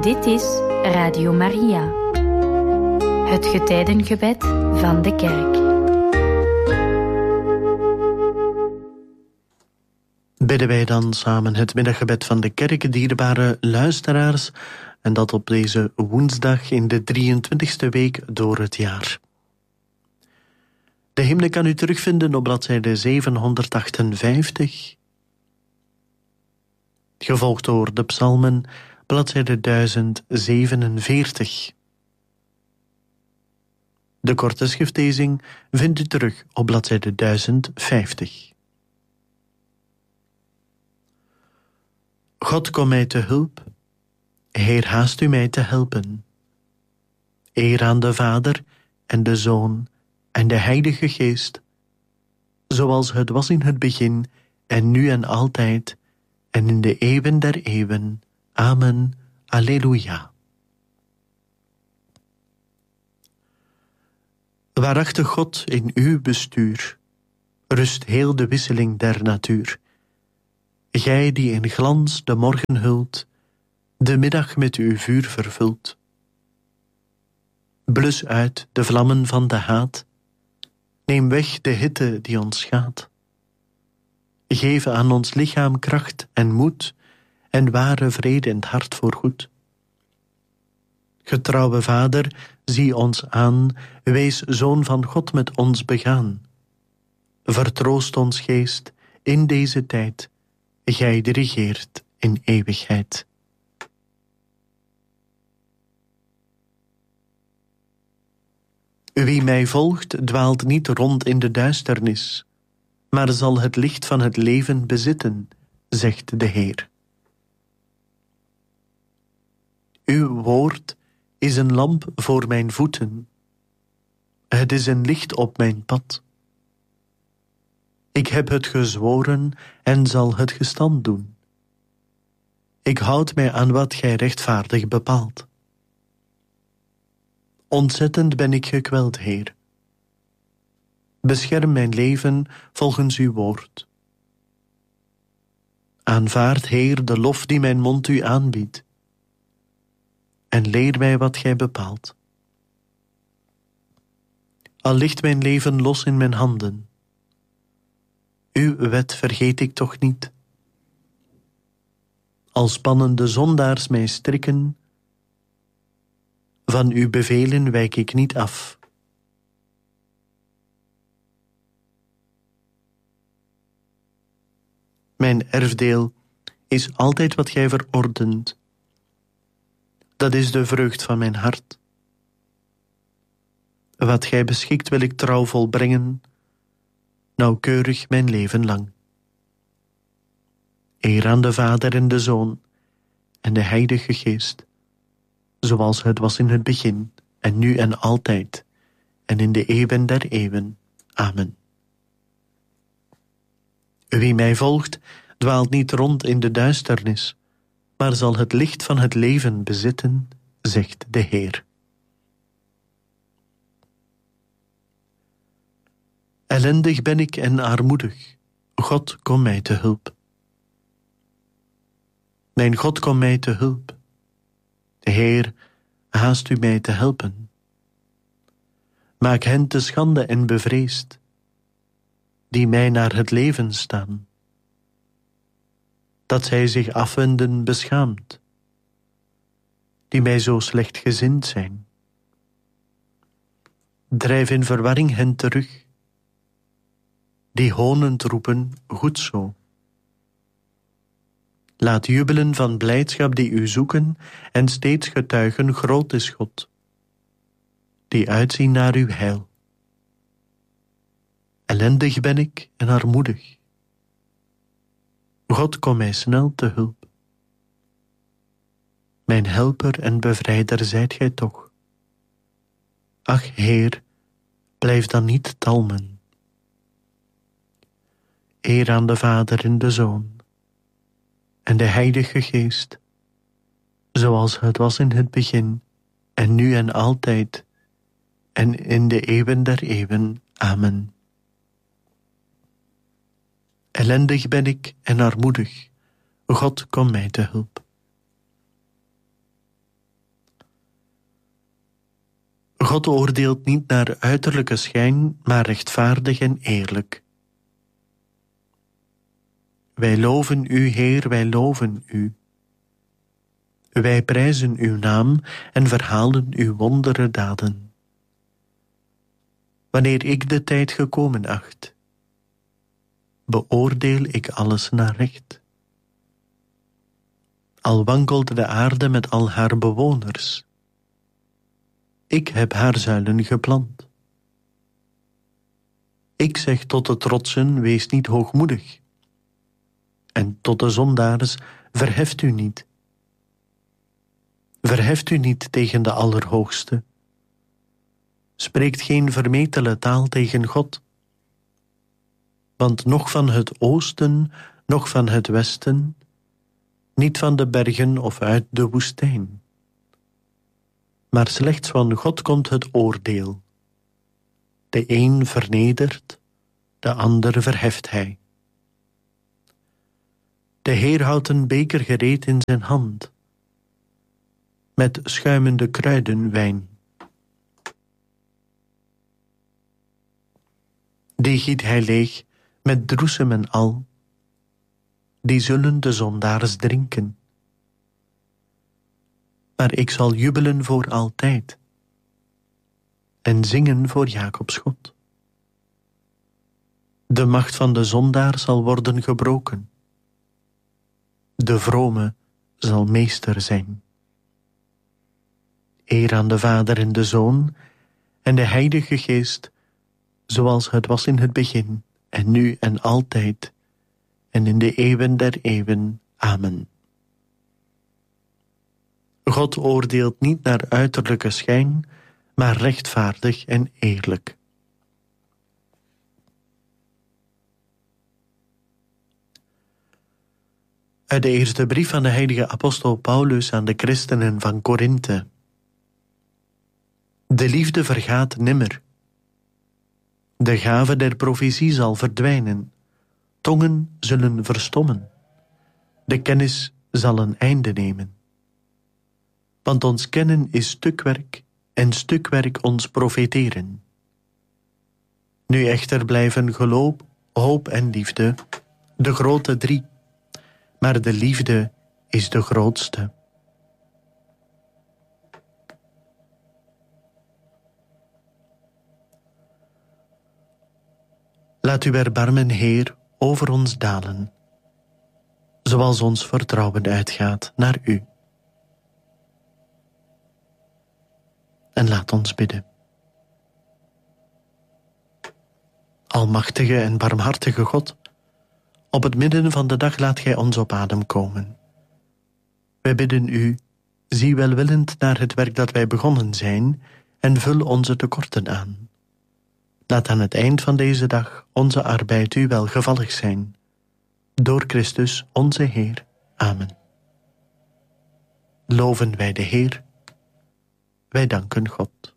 Dit is Radio Maria, het getijdengebed van de kerk. Bidden wij dan samen het middaggebed van de kerk, dierbare luisteraars, en dat op deze woensdag in de 23e week door het jaar. De hymne kan u terugvinden op bladzijde 758, gevolgd door de psalmen, bladzijde 1047. De korte schriftlezing vindt u terug op bladzijde 1050. God, kom mij te hulp. Heer, haast u mij te helpen. Eer aan de Vader en de Zoon en de Heilige Geest, zoals het was in het begin en nu en altijd en in de eeuwen der eeuwen. Amen. Alleluia. Waarachtig God, in uw bestuur rust heel de wisseling der natuur. Gij die in glans de morgen hult, de middag met uw vuur vervult. Blus uit de vlammen van de haat, neem weg de hitte die ons schaadt. Geef aan ons lichaam kracht en moed, en ware vrede in het hart voorgoed. Getrouwe Vader, zie ons aan, wees Zoon van God met ons begaan. Vertroost ons geest in deze tijd, gij die regeert in eeuwigheid. Wie mij volgt, dwaalt niet rond in de duisternis, maar zal het licht van het leven bezitten, zegt de Heer. Uw woord is een lamp voor mijn voeten. Het is een licht op mijn pad. Ik heb het gezworen en zal het gestand doen. Ik houd mij aan wat gij rechtvaardig bepaalt. Ontzettend ben ik gekweld, Heer. Bescherm mijn leven volgens uw woord. Aanvaard, Heer, de lof die mijn mond u aanbiedt. En leer mij wat gij bepaalt. Al ligt mijn leven los in mijn handen, uw wet vergeet ik toch niet. Al spannen de zondaars mij strikken, van uw bevelen wijk ik niet af. Mijn erfdeel is altijd wat gij verordent. Dat is de vreugd van mijn hart. Wat gij beschikt wil ik trouw volbrengen, nauwkeurig mijn leven lang. Eer aan de Vader en de Zoon en de Heilige Geest, zoals het was in het begin en nu en altijd en in de eeuwen der eeuwen. Amen. Wie mij volgt, dwaalt niet rond in de duisternis, maar zal het licht van het leven bezitten, zegt de Heer. Ellendig ben ik en armoedig. God, kom mij te hulp. Mijn God, kom mij te hulp. Heer, haast u mij te helpen. Maak hen te schande en bevreesd, die mij naar het leven staan. Dat zij zich afwenden beschaamd, die mij zo slechtgezind zijn. Drijf in verwarring hen terug, die honend roepen, goed zo. Laat jubelen van blijdschap die u zoeken en steeds getuigen, groot is God, die uitzien naar uw heil. Ellendig ben ik en armoedig. God, kom mij snel te hulp. Mijn helper en bevrijder zijt gij toch. Ach, Heer, blijf dan niet talmen. Eer aan de Vader en de Zoon en de Heilige Geest, zoals het was in het begin en nu en altijd en in de eeuwen der eeuwen. Amen. Ellendig ben ik en armoedig. God, kom mij te hulp. God oordeelt niet naar uiterlijke schijn, maar rechtvaardig en eerlijk. Wij loven u, Heer, wij loven u. Wij prijzen uw naam en verhalen uw wondere daden. Wanneer ik de tijd gekomen acht, beoordeel ik alles naar recht. Al wankelt de aarde met al haar bewoners, ik heb haar zuilen geplant. Ik zeg tot de trotsen, wees niet hoogmoedig. En tot de zondaars, verheft u niet. Verheft u niet tegen de Allerhoogste. Spreekt geen vermetele taal tegen God. Want noch van het oosten, noch van het westen, niet van de bergen of uit de woestijn. Maar slechts van God komt het oordeel. De een vernedert, de ander verheft hij. De Heer houdt een beker gereed in zijn hand, met schuimende kruidenwijn. Die giet hij leeg met droesem en al, die zullen de zondaars drinken. Maar ik zal jubelen voor altijd en zingen voor Jacobs God. De macht van de zondaar zal worden gebroken. De vrome zal meester zijn. Eer aan de Vader en de Zoon en de Heilige Geest, zoals het was in het begin, en nu en altijd, en in de eeuwen der eeuwen. Amen. God oordeelt niet naar uiterlijke schijn, maar rechtvaardig en eerlijk. Uit de eerste brief van de heilige apostel Paulus aan de christenen van Korinthe. De liefde vergaat nimmer. De gave der profetie zal verdwijnen. Tongen zullen verstommen. De kennis zal een einde nemen. Want ons kennen is stukwerk en stukwerk ons profeteren. Nu echter blijven geloof, hoop en liefde, de grote drie. Maar de liefde is de grootste. Laat uw erbarmen, Heer, over ons dalen, zoals ons vertrouwen uitgaat naar u. En laat ons bidden. Almachtige en barmhartige God, op het midden van de dag laat gij ons op adem komen. Wij bidden u, zie welwillend naar het werk dat wij begonnen zijn en vul onze tekorten aan. Laat aan het eind van deze dag onze arbeid u welgevallig zijn. Door Christus onze Heer. Amen. Loven wij de Heer. Wij danken God.